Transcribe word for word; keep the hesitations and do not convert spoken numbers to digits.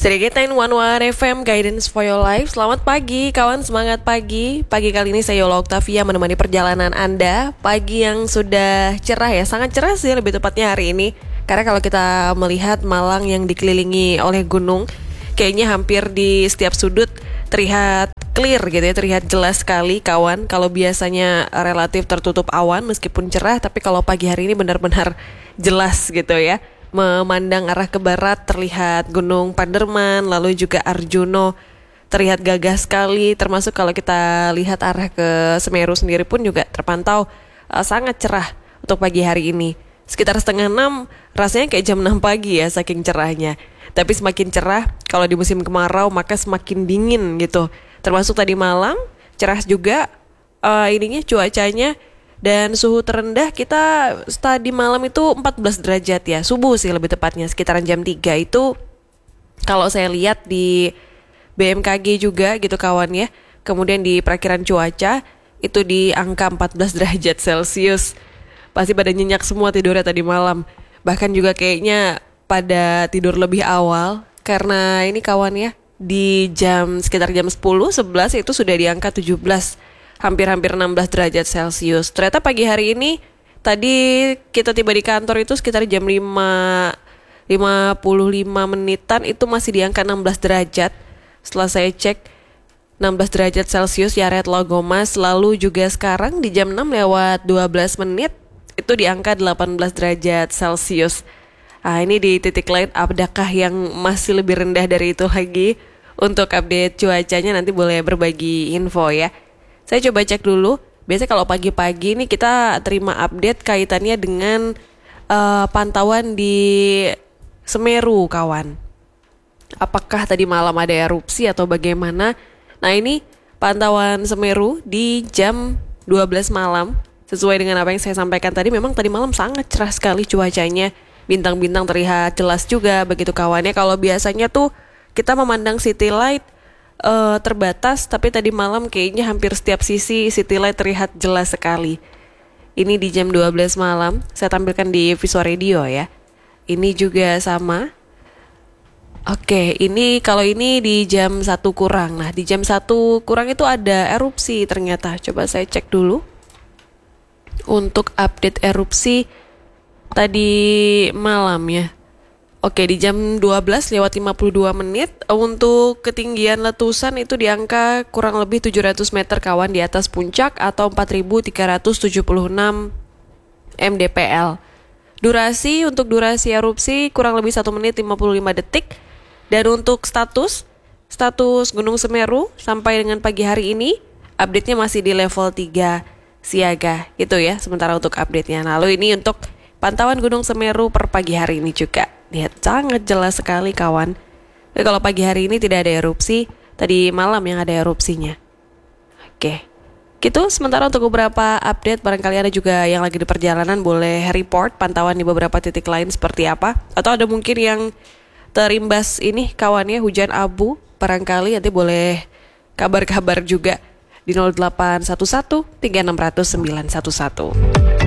Sedikit sembilan satu F M Guidance for Your Life. Selamat pagi kawan, semangat pagi. Pagi kali ini saya Yola Octavia menemani perjalanan Anda. Pagi yang sudah cerah ya, sangat cerah sih lebih tepatnya hari ini. Karena kalau kita melihat Malang yang dikelilingi oleh gunung, kayaknya hampir di setiap sudut terlihat clear gitu ya, terlihat jelas sekali kawan. Kalau biasanya relatif tertutup awan meskipun cerah, tapi kalau pagi hari ini benar-benar jelas gitu ya. Memandang arah ke barat terlihat Gunung Panderman, lalu juga Arjuno terlihat gagah sekali. Termasuk kalau kita lihat arah ke Semeru sendiri pun juga terpantau uh, sangat cerah untuk pagi hari ini. Sekitar setengah enam, rasanya kayak jam enam pagi ya saking cerahnya. Tapi semakin cerah kalau di musim kemarau maka semakin dingin gitu. Termasuk tadi malam cerah juga uh, ininya cuacanya. Dan suhu terendah kita tadi malam itu empat belas derajat ya, subuh sih lebih tepatnya, sekitaran jam tiga itu kalau saya lihat di B M K G juga gitu kawan ya. Kemudian di perakiran cuaca itu di angka empat belas derajat Celcius. Pasti pada nyenyak semua tidurnya tadi malam. Bahkan juga kayaknya pada tidur lebih awal karena ini kawan ya, di jam sekitar jam sepuluh sebelas itu sudah di angka tujuh belas, hampir-hampir enam belas derajat Celcius. Ternyata pagi hari ini, tadi kita tiba di kantor itu sekitar jam lima lima puluh lima menitan itu masih di angka enam belas derajat. Setelah saya cek enam belas derajat Celcius ya Red Logomas. Lalu juga sekarang di jam enam lewat dua belas menit itu di angka delapan belas derajat Celcius. Nah ini di titik lain apakah yang masih lebih rendah dari itu lagi? Untuk update cuacanya nanti boleh berbagi info ya. Saya coba cek dulu. Biasanya kalau pagi-pagi nih kita terima update kaitannya dengan uh, pantauan di Semeru kawan. Apakah tadi malam ada erupsi atau bagaimana? Nah ini pantauan Semeru di jam dua belas malam. Sesuai dengan apa yang saya sampaikan tadi, memang tadi malam sangat cerah sekali cuacanya. Bintang-bintang terlihat jelas juga begitu kawannya. Kalau biasanya tuh kita memandang city light Uh, terbatas, tapi tadi malam kayaknya hampir setiap sisi city light terlihat jelas sekali. Ini di jam dua belas malam, saya tampilkan di Visual Radio ya. Ini juga sama. Oke, ini kalau ini di jam satu kurang. Nah, di jam satu kurang itu ada erupsi ternyata. Coba saya cek dulu. Untuk update erupsi tadi malam ya. Oke, di jam dua belas lewat lima puluh dua menit untuk ketinggian letusan itu di angka kurang lebih tujuh ratus meter kawan di atas puncak atau empat ribu tiga ratus tujuh puluh enam mdpl. Durasi untuk durasi erupsi kurang lebih satu menit lima puluh lima detik. Dan untuk status status Gunung Semeru sampai dengan pagi hari ini update-nya masih di level tiga siaga gitu ya sementara untuk update-nya. Lalu ini untuk pantauan Gunung Semeru per pagi hari ini juga. Lihat sangat jelas sekali kawan. Tapi kalau pagi hari ini tidak ada erupsi, tadi malam yang ada erupsinya. Oke, gitu sementara untuk beberapa update. Barangkali ada juga yang lagi di perjalanan boleh report pantauan di beberapa titik lain seperti apa. Atau ada mungkin yang terimbas ini kawannya hujan abu. Barangkali nanti boleh kabar-kabar juga di nol delapan satu satu tiga enam nol nol sembilan satu satu.